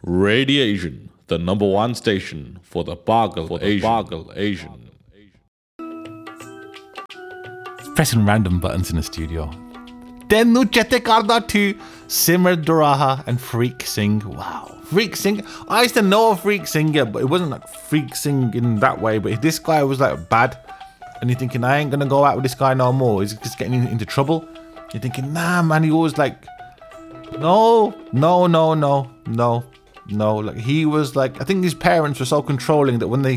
Radiation, the number one station for the Bargle Asian. Pressing random buttons in the studio. Tenu Chete Karda to Simmer Doraha and Freak Sing. Wow. Freak Sing. I used to know a Freak Singer, but it wasn't like Freak Sing in that way. But this guy was like bad. And you're thinking, I ain't going to go out with this guy no more. He's just getting into trouble. You're thinking, nah, man. He always like, no. Like he was like, I think his parents were so controlling that when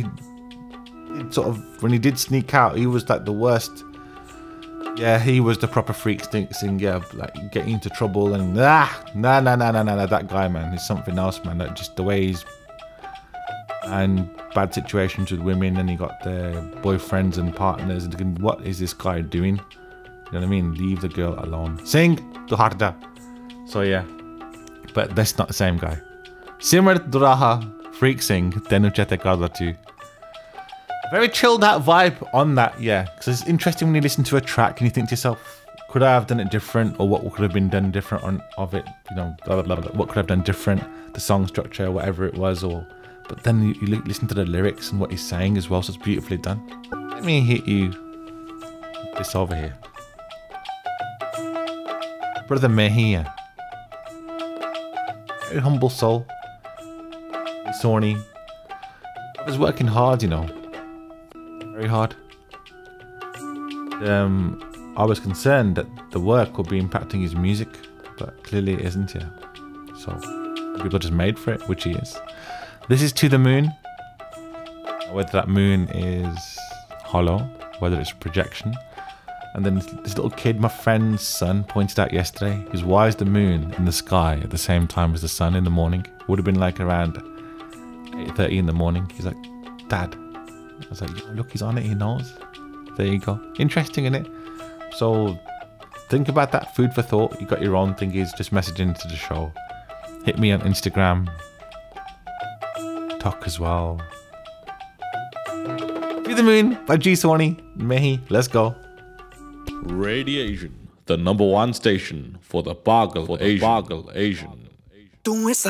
he did sneak out, he was like the worst. Yeah, he was the proper freak singer, like getting into trouble and nah, that guy, man, he's something else, man. Like just the way he's and bad situations with women, and he got their boyfriends and partners, and thinking, what is this guy doing? You know what I mean? Leave the girl alone. Sing to Harda. So yeah, but that's not the same guy. Simmer Duraha, Freak Sing, Tenu Chete Karda too. Very chilled out vibe on that, yeah. Because it's interesting when you listen to a track and you think to yourself, could I have done it different, or what could have been done different of it? You know, blah, blah, blah, what could I have done different? The song structure, whatever it was, But then you listen to the lyrics and what he's saying as well, so it's beautifully done. Let me hit you this over here. Brother Mejia. Very humble soul. He's thorny. I was working hard, you know. Very hard. I was concerned that the work would be impacting his music, but clearly it isn't yet. So people are just made for it, which he is. This is To the Moon. Whether that moon is hollow, whether it's projection. And then this little kid, my friend's son, pointed out yesterday, is why is the moon in the sky at the same time as the sun in the morning? It would have been like around 8:30 in the morning. He's like, Dad. I was like, look, he's on it, he knows. There you go. Interesting, innit? So think about that, food for thought. You got your own thingies, just message into the show. Hit me on Instagram. Talk as well. To the Moon by G Sony. Mehi, let's go. Radiation, the number one station for the Bargle Asian.